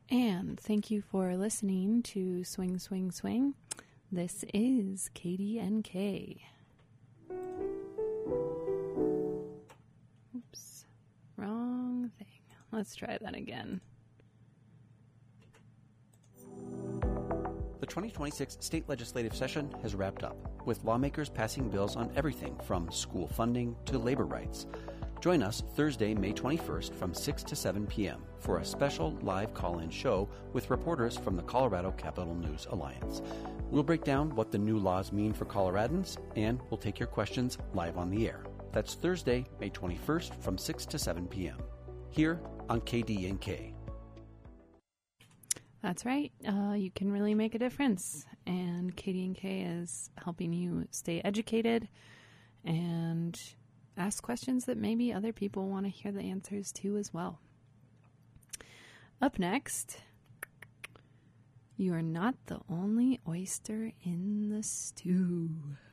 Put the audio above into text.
And thank you for listening to Swing, Swing, Swing. This is KDNK. Oops, wrong thing. Let's try that again. The 2026 state legislative session has wrapped up, with lawmakers passing bills on everything from school funding to labor rights. Join us Thursday, May 21st from 6 to 7 p.m. for a special live call-in show with reporters from the Colorado Capital News Alliance. We'll break down what the new laws mean for Coloradans, and we'll take your questions live on the air. That's Thursday, May 21st from 6 to 7 p.m. here on KDNK. That's right. You can really make a difference. And KDNK is helping you stay educated and ask questions that maybe other people want to hear the answers to as well. Up next, you are not the only oyster in the stew.